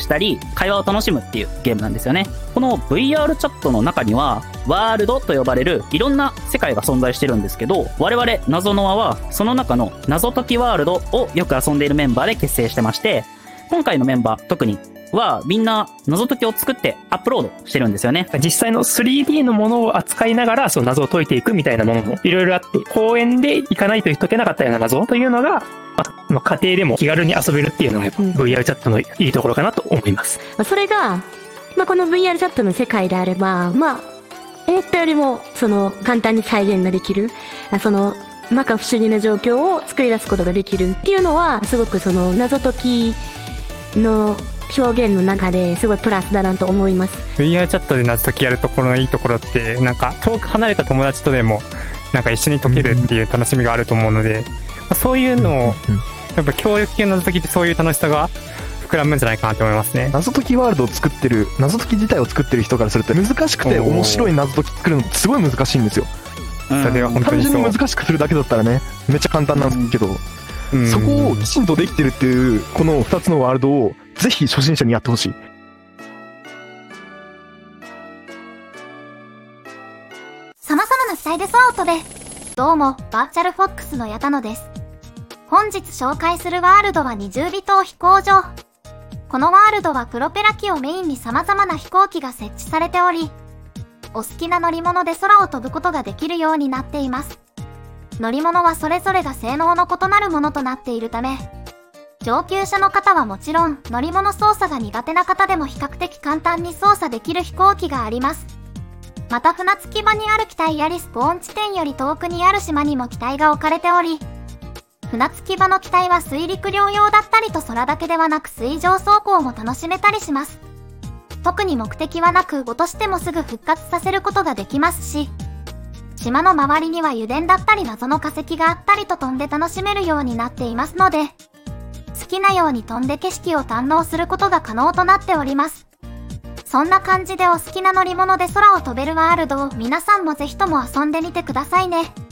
したり、会話を楽しむっていうゲームなんですよね。この VR チャットの中には、ワールドと呼ばれるいろんな世界が存在してるんですけど、我々謎の輪は、その中の謎解きワールドをよく遊んでいるメンバーで結成してまして、今回のメンバー、特にはみんな謎解きを作ってアップロードしてるんですよね。 実際の 3D のものを扱いながらその謎を解いていくみたいなものもいろいろあって、公園で行かないと解けなかったような謎というのが、家庭でも気軽に遊べるっていうのがやっぱ VR チャットのいいところかなと思います。 それが、この VR チャットの世界であれば、思ったよりも簡単に再現ができる、摩訶不思議な状況を作り出すことができるっていうのは、すごく謎解きの表現の中ですごいプラスだなと思います。 VR チャットで謎解きやるところのいいところって、なんか遠く離れた友達とでもなんか一緒に解けるっていう楽しみがあると思うので、そういうのをやっぱ協力系の謎解きってそういう楽しさが膨らむんじゃないかなと思いますね。 謎解きワールドを作ってる、謎解き自体を作ってる人からすると難しくて面白い謎解き作るのってすごい難しいんですよ。 それは本当にそう。 単純に難しくするだけだったらね、めっちゃ簡単なんですけど、そこをきちんとできてるっていうこの2つのワールドをぜひ初心者にやってほしい。 様々なスタイルソートで、どうもバーチャルフォックスの矢田野です。本日紹介するワールドは20尾島飛行場。このワールドはプロペラ機をメインに様々な飛行機が設置されており、お好きな乗り物で空を飛ぶことができるようになっています。乗り物はそれぞれが性能の異なるものとなっているため、上級者の方はもちろん乗り物操作が苦手な方でも比較的簡単に操作できる飛行機があります。また船着き場にある機体やリスポーン地点より遠くにある島にも機体が置かれており、船着き場の機体は水陸両用だったりと空だけではなく水上走行も楽しめたりします。特に目的はなく落としてもすぐ復活させることができますし、島の周りには油田だったり謎の化石があったりと飛んで楽しめるようになっていますので、好きなように飛んで景色を堪能することが可能となっております。そんな感じでお好きな乗り物で空を飛べるワールドを皆さんもぜひとも遊んでみてくださいね。